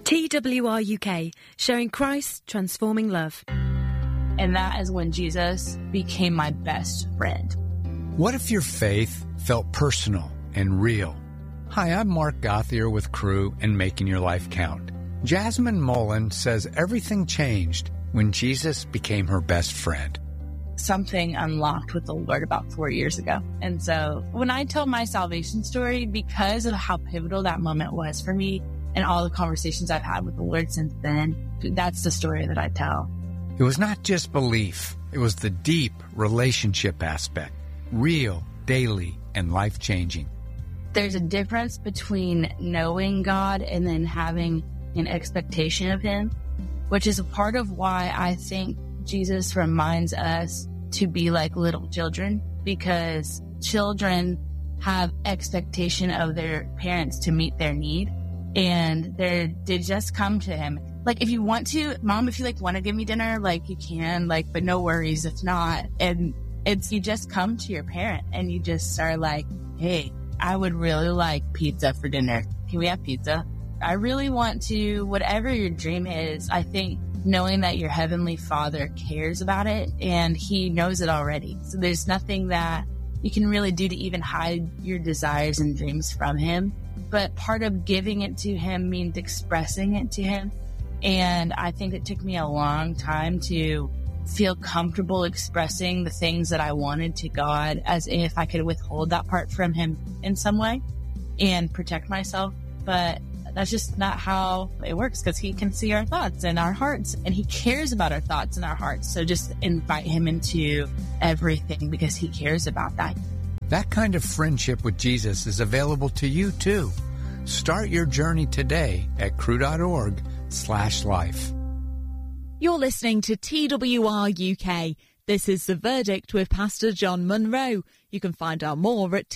TWR UK, sharing Christ transforming love. And that is when Jesus became my best friend. What if your faith felt personal and real? Hi, I'm Mark Gauthier with Cru and Making Your Life Count. Jasmine Mullen says everything changed when Jesus became her best friend. Something unlocked with the Lord about 4 years ago. And so when I tell my salvation story, because of how pivotal that moment was for me and all the conversations I've had with the Lord since then, that's the story that I tell. It was not just belief. It was the deep relationship aspect, real, daily, and life-changing. There's a difference between knowing God and then having an expectation of Him, which is a part of why I think Jesus reminds us to be like little children, because children have expectation of their parents to meet their need, and they just come to Him. Like, if you want to, Mom, if you want to give me dinner, you can, but no worries if not. And you just come to your parent and you just are like, hey, I would really like pizza for dinner. Can we have pizza? I really want to, whatever your dream is, I think knowing that your Heavenly Father cares about it and He knows it already. So there's nothing that you can really do to even hide your desires and dreams from Him. But part of giving it to Him means expressing it to Him. And I think it took me a long time to feel comfortable expressing the things that I wanted to God, as if I could withhold that part from Him in some way and protect myself. But that's just not how it works, because He can see our thoughts and our hearts, and He cares about our thoughts and our hearts. So just invite Him into everything, because He cares about that. That kind of friendship with Jesus is available to you too. Start your journey today at cru.org/life. You're listening to TWR UK. This is The Verdict with Pastor John Munro. You can find out more at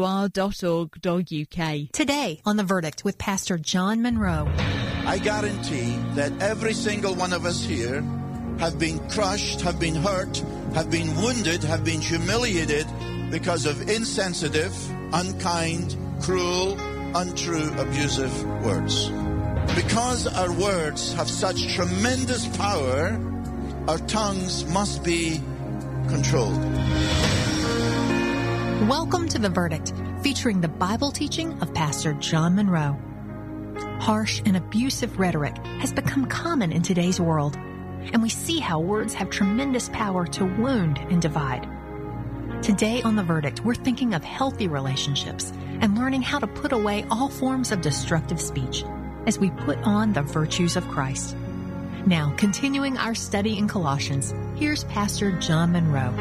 twr.org.uk. Today on The Verdict with Pastor John Munro. I guarantee that every single one of us here have been crushed, have been hurt, have been wounded, have been humiliated because of insensitive, unkind, cruel, untrue, abusive words. Because our words have such tremendous power, our tongues must be controlled. Welcome to The Verdict, featuring the Bible teaching of Pastor John Munro. Harsh and abusive rhetoric has become common in today's world, and we see how words have tremendous power to wound and divide. Today on The Verdict, we're thinking of healthy relationships and learning how to put away all forms of destructive speech as we put on the virtues of Christ. Now, continuing our study in Colossians, here's Pastor John Munro.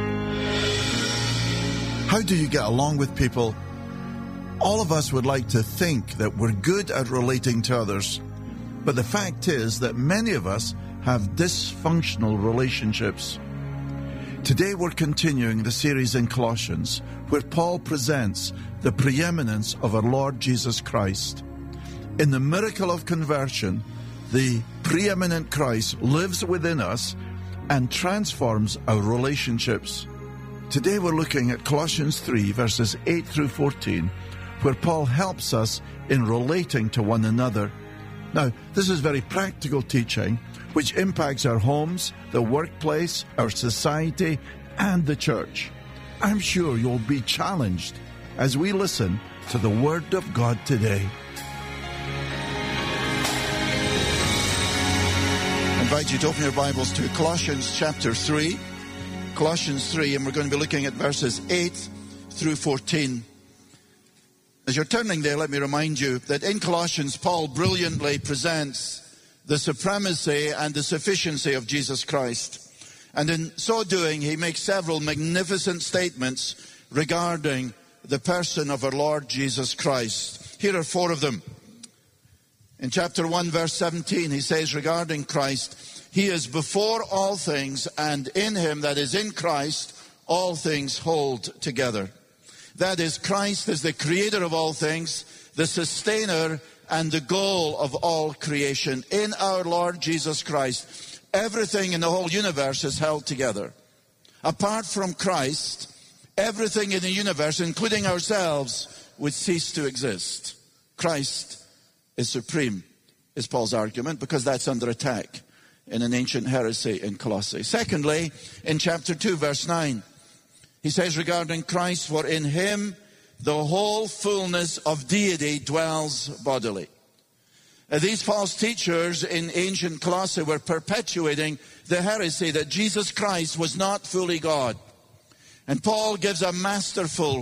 How do you get along with people? All of us would like to think that we're good at relating to others, but the fact is that many of us have dysfunctional relationships. Today we're continuing the series in Colossians, where Paul presents the preeminence of our Lord Jesus Christ. In the miracle of conversion, the preeminent Christ lives within us and transforms our relationships. Today we're looking at Colossians 3, verses 8 through 14, where Paul helps us in relating to one another. Now, this is very practical teaching, which impacts our homes, the workplace, our society, and the church. I'm sure you'll be challenged as we listen to the Word of God today. I invite you to open your Bibles to Colossians chapter 3. Colossians 3, and we're going to be looking at verses 8 through 14. As you're turning there, let me remind you that in Colossians, Paul brilliantly presents the supremacy and the sufficiency of Jesus Christ. And in so doing, he makes several magnificent statements regarding the person of our Lord Jesus Christ. Here are four of them. In chapter 1, verse 17, he says regarding Christ, He is before all things, and in Him, that is in Christ, all things hold together. That is, Christ is the creator of all things, the sustainer and the goal of all creation. In our Lord Jesus Christ, everything in the whole universe is held together. Apart from Christ, everything in the universe, including ourselves, would cease to exist. Christ is supreme. is Paul's argument, because that's under attack in an ancient heresy in Colossae. Secondly, in chapter 2, verse 9, he says regarding Christ, for in him the whole fullness of deity dwells bodily. These false teachers in ancient Colossae were perpetuating the heresy that Jesus Christ was not fully God. And Paul gives a masterful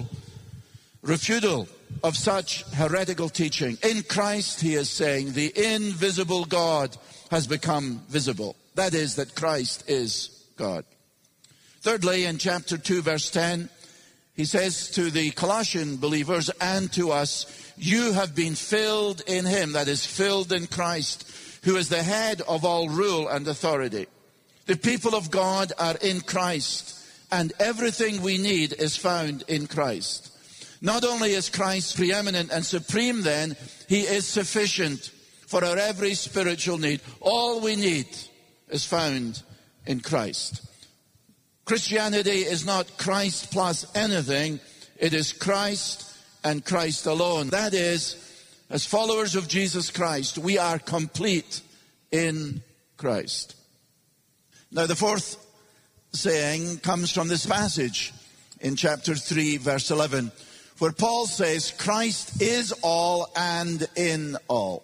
refutal of such heretical teaching. In Christ, he is saying, the invisible God has become visible. That is, that Christ is God. Thirdly, in chapter 2, verse 10, he says to the Colossian believers and to us, you have been filled in him, that is, filled in Christ, who is the head of all rule and authority. The people of God are in Christ, and everything we need is found in Christ. Not only is Christ preeminent and supreme then, he is sufficient for our every spiritual need. All we need is found in Christ. Christianity is not Christ plus anything. It is Christ and Christ alone. That is, as followers of Jesus Christ, we are complete in Christ. Now, the fourth saying comes from this passage in chapter 3, verse 11, where Paul says, Christ is all and in all.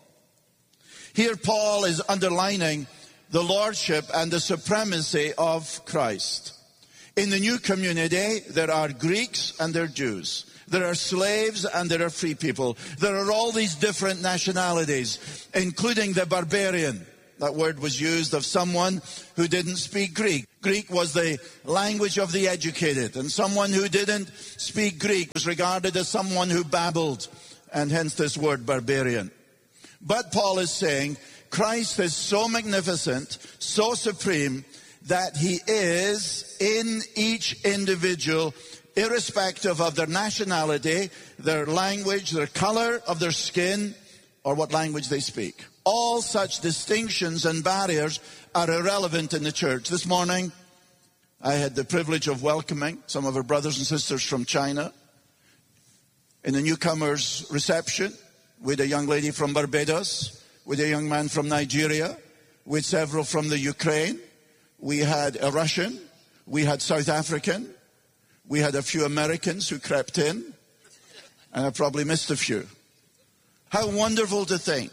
Here Paul is underlining the lordship and the supremacy of Christ. In the new community, there are Greeks and there are Jews. There are slaves and there are free people. There are all these different nationalities, including the barbarian. That word was used of someone who didn't speak Greek. Greek was the language of the educated, and someone who didn't speak Greek was regarded as someone who babbled, and hence this word barbarian. But Paul is saying Christ is so magnificent, so supreme, that he is in each individual, irrespective of their nationality, their language, their color of their skin, or what language they speak. All such distinctions and barriers are irrelevant in the church. This morning, I had the privilege of welcoming some of our brothers and sisters from China. In the newcomers' reception, with a young lady from Barbados, with a young man from Nigeria, with several from the Ukraine. We had a Russian, we had South African, we had a few Americans who crept in, and I probably missed a few. How wonderful to think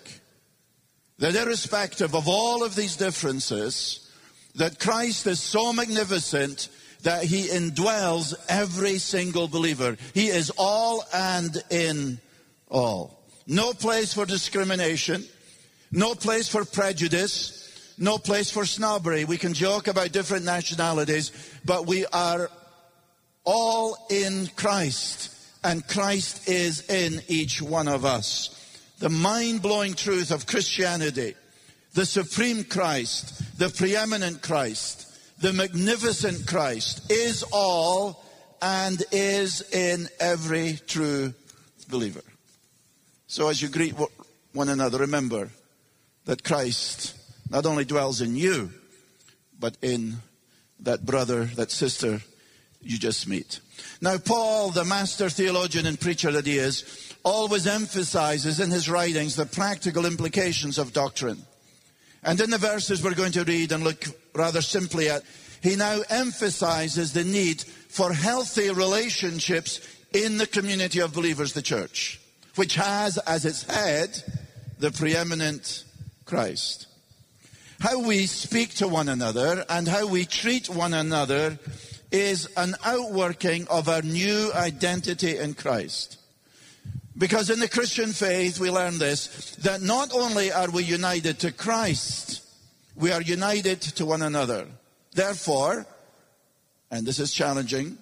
that irrespective of all of these differences, that Christ is so magnificent that he indwells every single believer. He is all and in all. No place for discrimination, no place for prejudice, no place for snobbery. We can joke about different nationalities, but we are all in Christ, and Christ is in each one of us. The mind-blowing truth of Christianity, the supreme Christ, the preeminent Christ, the magnificent Christ, is all and is in every true believer. So as you greet one another, remember that Christ not only dwells in you, but in that brother, that sister you just meet. Now, Paul, the master theologian and preacher that he is, always emphasizes in his writings the practical implications of doctrine. And in the verses we're going to read and look rather simply at, he now emphasizes the need for healthy relationships in the community of believers, the church, which has as its head the preeminent Christ. How we speak to one another and how we treat one another is an outworking of our new identity in Christ. Because in the Christian faith we learn this, that not only are we united to Christ, we are united to one another. Therefore, and this is challenging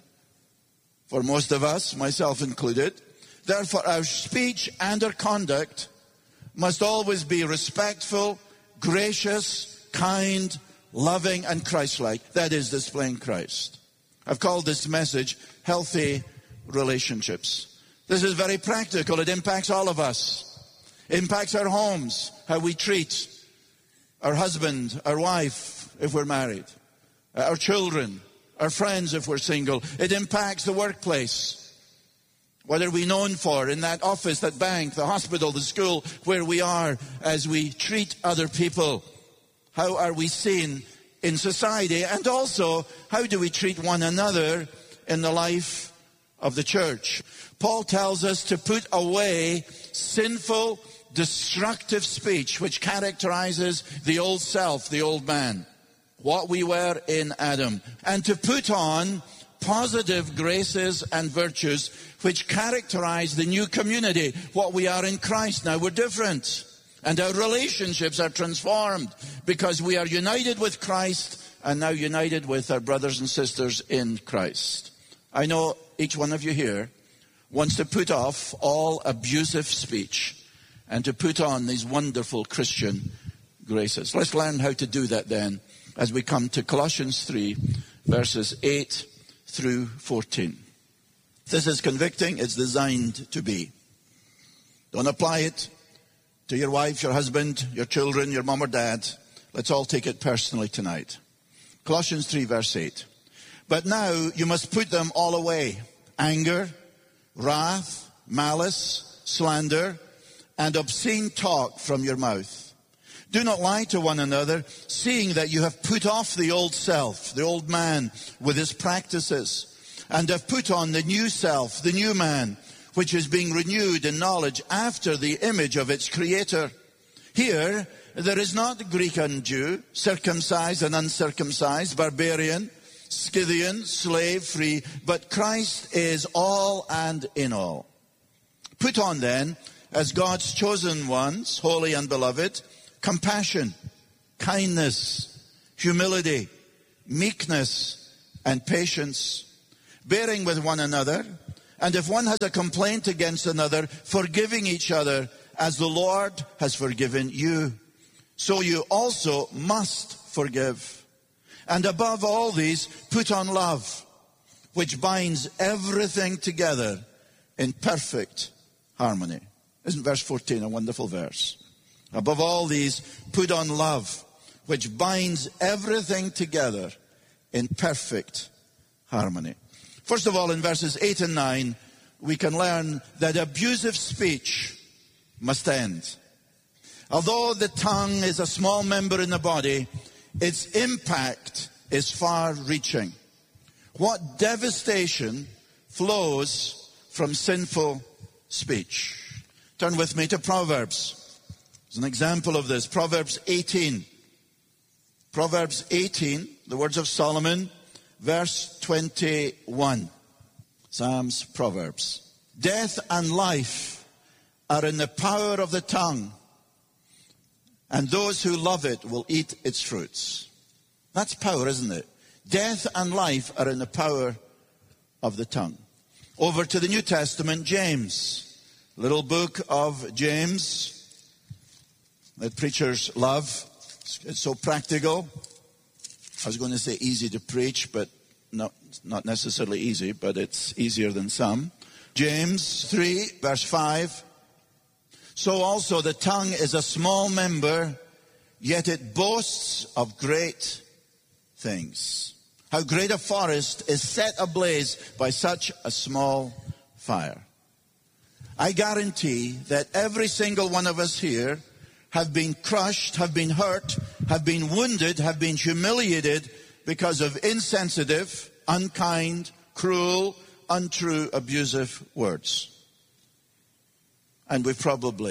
for most of us, myself included, therefore our speech and our conduct must always be respectful, gracious, kind, loving, and Christ-like. That is, displaying Christ. I've called this message Healthy Relationships. This is very practical. It impacts all of us. It impacts our homes, how we treat our husband, our wife, if we're married, our children, our friends, if we're single. It impacts the workplace. What are we known for in that office, that bank, the hospital, the school, where we are as we treat other people? How are we seen in society? And also, how do we treat one another in the life of the church? Paul tells us to put away sinful, destructive speech which characterizes the old self, the old man, what we were in Adam, and to put on positive graces and virtues which characterize the new community, what we are in Christ. Now we're different, and our relationships are transformed because we are united with Christ and now united with our brothers and sisters in Christ. I know each one of you here wants to put off all abusive speech and to put on these wonderful Christian graces. Let's learn how to do that then as we come to Colossians 3, verses 8 through 14. This is convicting. It's designed to be. Don't apply it to your wife, your husband, your children, your mom or dad. Let's all take it personally tonight. Colossians 3, verse 8. But now you must put them all away. Anger, wrath, malice, slander, and obscene talk from your mouth. Do not lie to one another, seeing that you have put off the old self, the old man with his practices, and have put on the new self, the new man, which is being renewed in knowledge after the image of its creator. Here, there is not Greek and Jew, circumcised and uncircumcised, barbarian, Scythian, slave, free, but Christ is all and in all. Put on then, as God's chosen ones, holy and beloved, compassion, kindness, humility, meekness, and patience, bearing with one another, and if one has a complaint against another, forgiving each other as the Lord has forgiven you. So you also must forgive. And above all these, put on love, which binds everything together in perfect harmony. Isn't verse 14 a wonderful verse? Above all these, put on love, which binds everything together in perfect harmony. First of all, in verses 8 and 9, we can learn that abusive speech must end. Although the tongue is a small member in the body, its impact is far-reaching. What devastation flows from sinful speech? Turn with me to Proverbs. As an example of this, Proverbs 18. Proverbs 18, the words of Solomon, verse 21. Psalms, Proverbs. Death and life are in the power of the tongue, and those who love it will eat its fruits. That's power, isn't it? Death and life are in the power of the tongue. Over to the New Testament, James. Little book of James that preachers love. It's so practical. I was going to say easy to preach, but not necessarily easy, but it's easier than some. James 3, verse 5. So also the tongue is a small member, yet it boasts of great things. How great a forest is set ablaze by such a small fire. I guarantee that every single one of us here have been crushed, have been hurt, have been wounded, have been humiliated because of insensitive, unkind, cruel, untrue, abusive words. And we've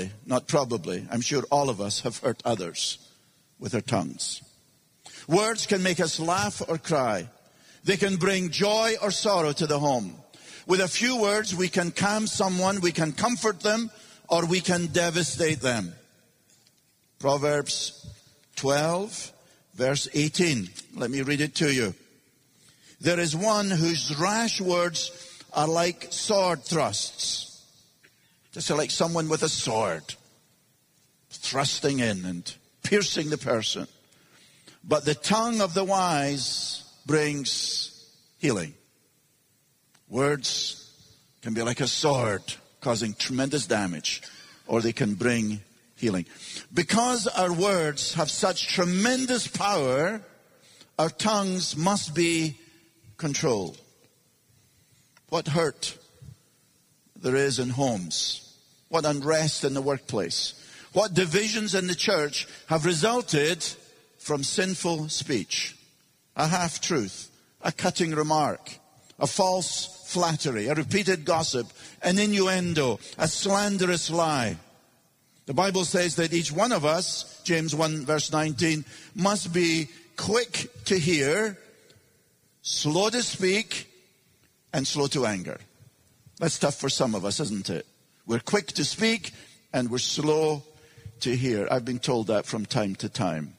I'm sure all of us have hurt others with our tongues. Words can make us laugh or cry. They can bring joy or sorrow to the home. With a few words, we can calm someone, we can comfort them, or we can devastate them. Proverbs 12, verse 18. Let me read it to you. There is one whose rash words are like sword thrusts. Just like someone with a sword thrusting in and piercing the person. But the tongue of the wise brings healing. Words can be like a sword, causing tremendous damage, or they can bring healing. Because our words have such tremendous power, our tongues must be controlled. What hurt there is in homes, what unrest in the workplace, what divisions in the church have resulted from sinful speech, a half-truth, a cutting remark, a false flattery, a repeated gossip, an innuendo, a slanderous lie. The Bible says that each one of us, James 1 verse 19, must be quick to hear, slow to speak, and slow to anger. That's tough for some of us, isn't it? We're quick to speak and we're slow to hear. I've been told that from time to time.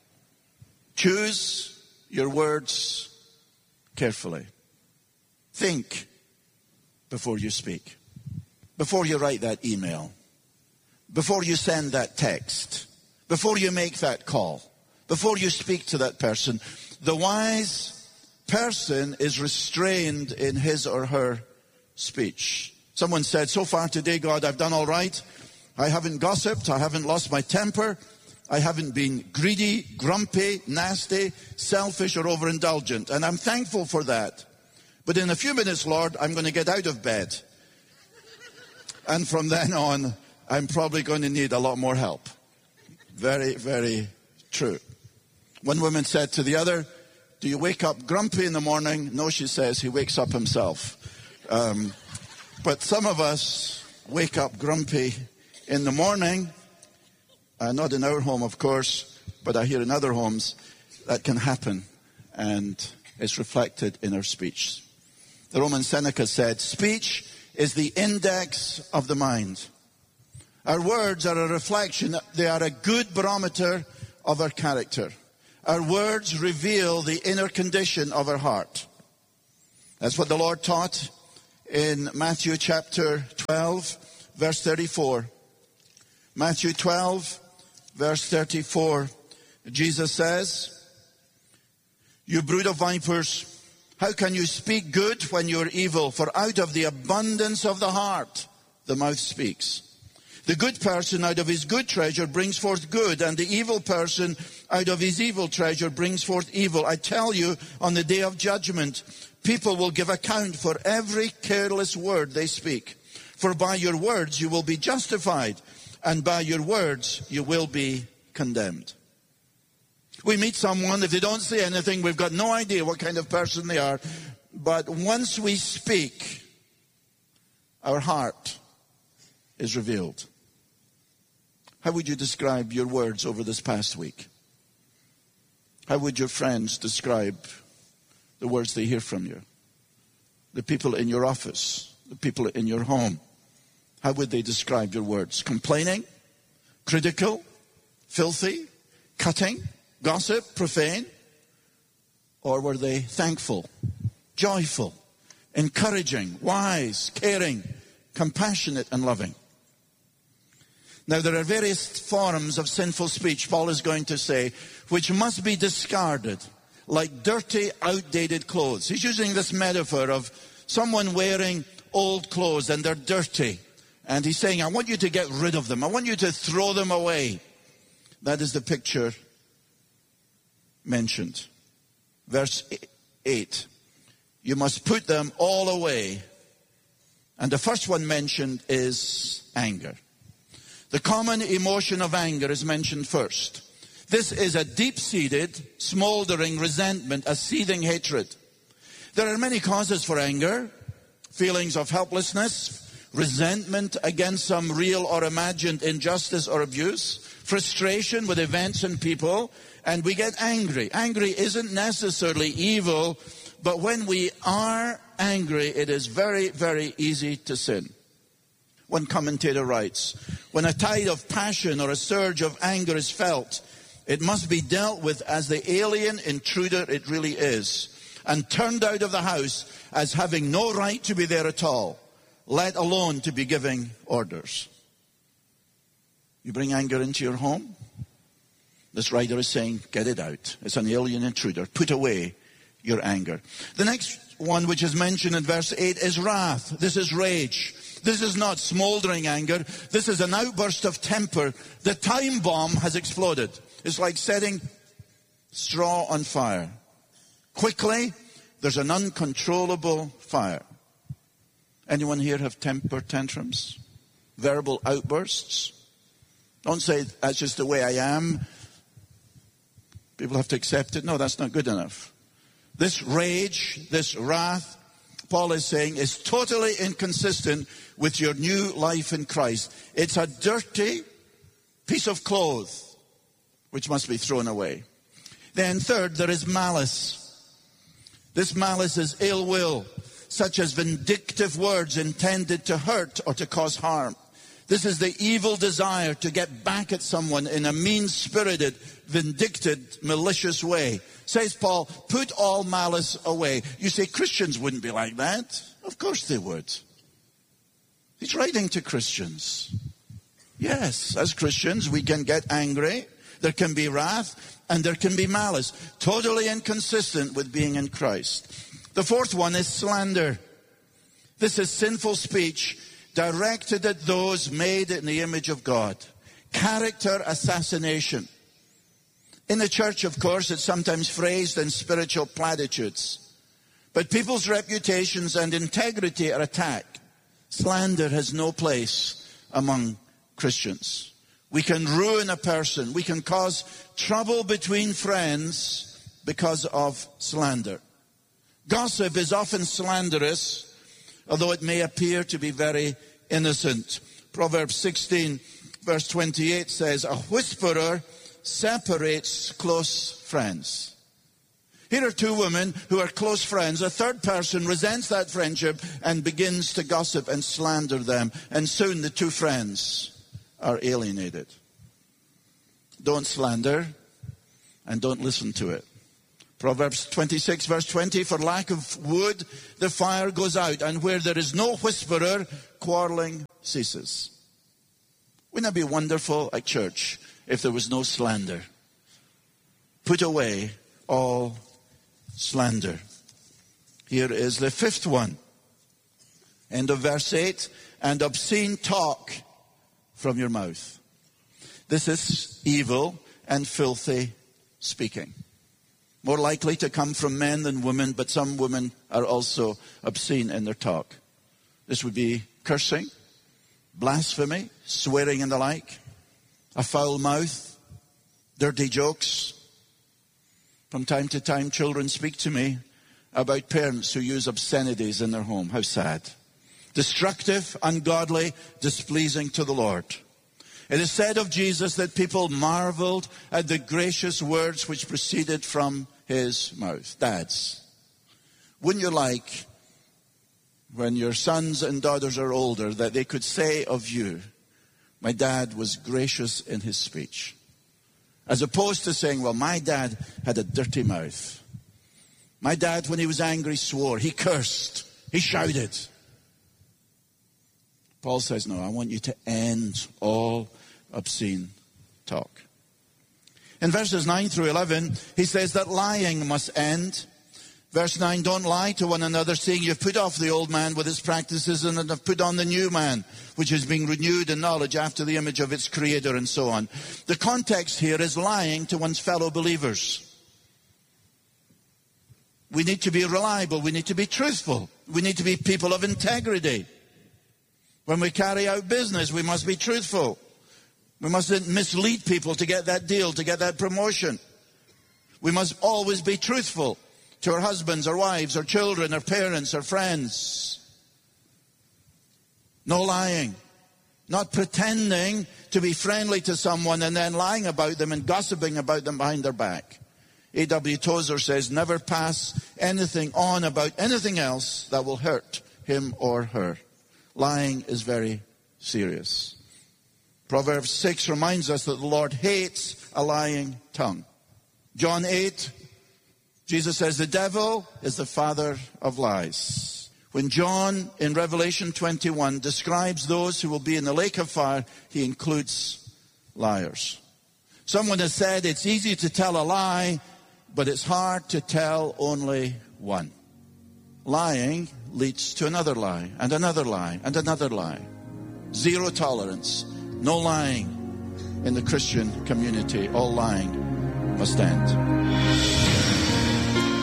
Choose your words carefully. Think before you speak. Before you write that email. Before you send that text. Before you make that call. Before you speak to that person. The wise person is restrained in his or her speech. Someone said, so far today, God, I've done all right. I haven't gossiped. I haven't lost my temper. I haven't been greedy, grumpy, nasty, selfish, or overindulgent. And I'm thankful for that. But in a few minutes, Lord, I'm going to get out of bed. And from then on, I'm probably going to need a lot more help. Very, very true. One woman said to the other, do you wake up grumpy in the morning? No, she says, he wakes up himself. But some of us wake up grumpy in the morning. Not in our home, of course, but I hear in other homes that can happen. And it's reflected in our speech. The Roman Seneca said, speech is the index of the mind. Our words are a reflection. They are a good barometer of our character. Our words reveal the inner condition of our heart. That's what the Lord taught in Matthew chapter 12, verse 34. Matthew 12, verse 34. Jesus says, you brood of vipers, how can you speak good when you're evil? For out of the abundance of the heart, the mouth speaks. The good person out of his good treasure brings forth good, and the evil person out of his evil treasure brings forth evil. I tell you, on the day of judgment, people will give account for every careless word they speak. For by your words you will be justified, and by your words you will be condemned. We meet someone, if they don't say anything, we've got no idea what kind of person they are. But once we speak, our heart is revealed. How would you describe your words over this past week? How would your friends describe the words they hear from you? The people in your office, the people in your home. How would they describe your words? Complaining, critical, filthy, cutting, gossip, profane? Or were they thankful, joyful, encouraging, wise, caring, compassionate, and loving? Now, there are various forms of sinful speech, Paul is going to say, which must be discarded, like dirty, outdated clothes. He's using this metaphor of someone wearing old clothes and they're dirty. And he's saying, I want you to get rid of them. I want you to throw them away. That is the picture mentioned. Verse 8. You must put them all away. And the first one mentioned is anger. The common emotion of anger is mentioned first. This is a deep-seated, smoldering resentment, a seething hatred. There are many causes for anger. Feelings of helplessness, resentment against some real or imagined injustice or abuse, frustration with events and people, and we get angry. Angry isn't necessarily evil, but when we are angry, it is very, very easy to sin. One commentator writes, when a tide of passion or a surge of anger is felt, it must be dealt with as the alien intruder it really is, and turned out of the house as having no right to be there at all, let alone to be giving orders. You bring anger into your home? This writer is saying, get it out. It's an alien intruder. Put away your anger. The next one, which is mentioned in verse 8, is wrath. This is rage. This is not smoldering anger. This is an outburst of temper. The time bomb has exploded. It's like setting straw on fire. Quickly, there's an uncontrollable fire. Anyone here have temper tantrums? Verbal outbursts? Don't say, that's just the way I am. People have to accept it. No, that's not good enough. This rage, this wrath, Paul is saying, is totally inconsistent with your new life in Christ. It's a dirty piece of cloth which must be thrown away. Then third, there is malice. This malice is ill will, such as vindictive words intended to hurt or to cause harm. This is the evil desire to get back at someone in a mean-spirited, vindictive, malicious way. Says Paul, put all malice away. You say Christians wouldn't be like that. Of course they would. He's writing to Christians. Yes, as Christians we can get angry. There can be wrath and there can be malice. Totally inconsistent with being in Christ. The fourth one is slander. This is sinful speech directed at those made in the image of God. Character assassination. In the church, of course, it's sometimes phrased in spiritual platitudes. But people's reputations and integrity are attacked. Slander has no place among Christians. We can ruin a person. We can cause trouble between friends because of slander. Gossip is often slanderous, although it may appear to be very innocent. Proverbs 16, verse 28 says, a whisperer separates close friends. Here are two women who are close friends. A third person resents that friendship and begins to gossip and slander them. And soon the two friends are alienated. Don't slander and don't listen to it. Proverbs 26, verse 20, for lack of wood, the fire goes out, and where there is no whisperer, quarreling ceases. Wouldn't that be wonderful at church if there was no slander? Put away all slander. Here is the fifth one. End of verse 8. And obscene talk from your mouth. This is evil and filthy speaking. More likely to come from men than women, but some women are also obscene in their talk. This would be cursing, blasphemy, swearing and the like, a foul mouth, dirty jokes. From time to time, children speak to me about parents who use obscenities in their home. How sad. Destructive, ungodly, displeasing to the Lord. It is said of Jesus that people marveled at the gracious words which proceeded from his mouth. Dads, wouldn't you like, when your sons and daughters are older, that they could say of you, my dad was gracious in his speech? As opposed to saying, well, my dad had a dirty mouth. My dad, when he was angry, swore. He cursed. He shouted. Paul says, no, I want you to end all obscene talk. In verses 9 through 11, he says that lying must end. Verse 9, don't lie to one another, saying you've put off the old man with his practices and have put on the new man, which is being renewed in knowledge after the image of its creator, and so on. The context here is lying to one's fellow believers. We need to be reliable. We need to be truthful. We need to be people of integrity. When we carry out business, we must be truthful. We mustn't mislead people to get that deal, to get that promotion. We must always be truthful to our husbands, our wives, our children, our parents, our friends. No lying. Not pretending to be friendly to someone and then lying about them and gossiping about them behind their back. A.W. Tozer says, never pass anything on about anything else that will hurt him or her. Lying is very serious. Proverbs 6 reminds us that the Lord hates a lying tongue. John 8, Jesus says the devil is the father of lies. When John in Revelation 21 describes those who will be in the lake of fire, he includes liars. Someone has said it's easy to tell a lie, but it's hard to tell only one. Lying leads to another lie, and another lie, and another lie. Zero tolerance. No lying in the Christian community. All lying must end.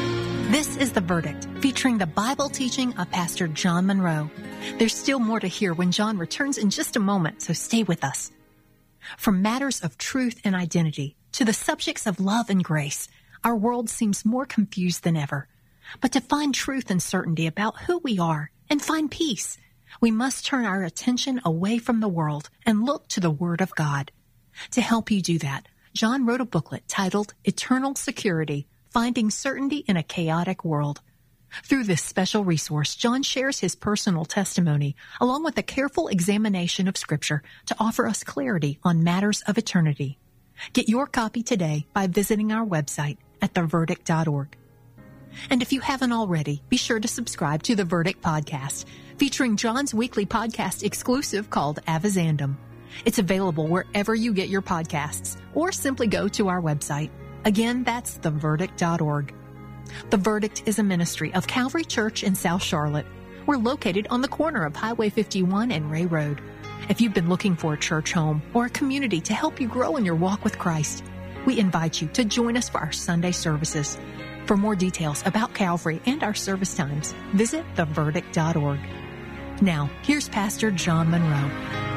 This is The Verdict, featuring the Bible teaching of Pastor John Monroe. There's still more to hear when John returns in just a moment, so stay with us. From matters of truth and identity to the subjects of love and grace, our world seems more confused than ever. But to find truth and certainty about who we are and find peace, we must turn our attention away from the world and look to the Word of God. To help you do that, John wrote a booklet titled Eternal Security, Finding Certainty in a Chaotic World. Through this special resource, John shares his personal testimony along with a careful examination of Scripture to offer us clarity on matters of eternity. Get your copy today by visiting our website at theverdict.org. And if you haven't already, be sure to subscribe to The Verdict Podcast, featuring John's weekly podcast exclusive called Avizandum. It's available wherever you get your podcasts, or simply go to our website. Again, that's theverdict.org. The Verdict is a ministry of Calvary Church in South Charlotte. We're located on the corner of Highway 51 and Ray Road. If you've been looking for a church home or a community to help you grow in your walk with Christ, we invite you to join us for our Sunday services. For more details about Calvary and our service times, visit theverdict.org. Now, here's Pastor John Monroe.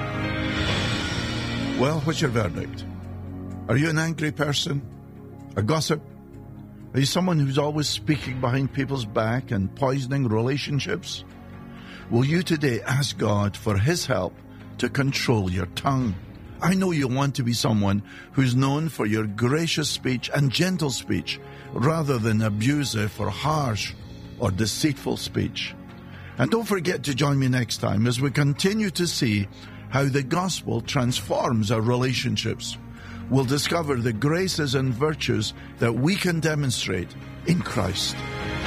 Well, what's your verdict? Are you an angry person? A gossip? Are you someone who's always speaking behind people's back and poisoning relationships? Will you today ask God for His help to control your tongue? I know you want to be someone who's known for your gracious speech and gentle speech rather than abusive or harsh or deceitful speech. And don't forget to join me next time as we continue to see how the gospel transforms our relationships. We'll discover the graces and virtues that we can demonstrate in Christ.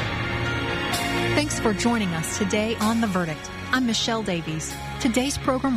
Thanks for joining us today on The Verdict. I'm Michelle Davies. Today's program